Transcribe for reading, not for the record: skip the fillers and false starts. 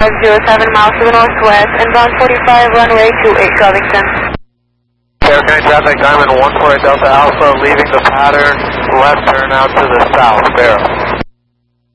507 miles to the northwest, inbound 45, runway 28 Covington. Airplane traffic, Diamond 148 Delta Alpha, leaving the pattern, left turn out to the south, Barrow.